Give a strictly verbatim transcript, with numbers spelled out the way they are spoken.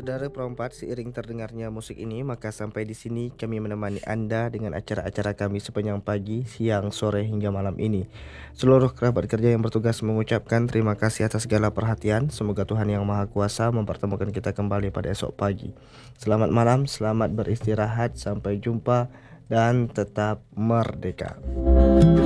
Saudara perempat, seiring terdengarnya musik ini, maka sampai di sini kami menemani Anda dengan acara-acara kami sepanjang pagi, siang, sore hingga malam ini. Seluruh kerabat kerja yang bertugas mengucapkan terima kasih atas segala perhatian. Semoga Tuhan Yang Maha Kuasa mempertemukan kita kembali pada esok pagi. Selamat malam, selamat beristirahat, sampai jumpa dan tetap merdeka.